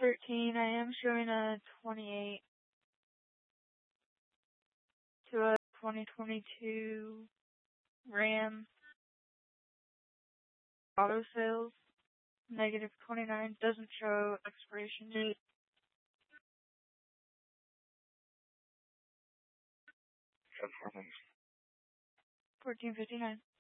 13. I am showing a 28 to a 2022 Ram auto sales. Negative 29. Doesn't show expiration date. 1459.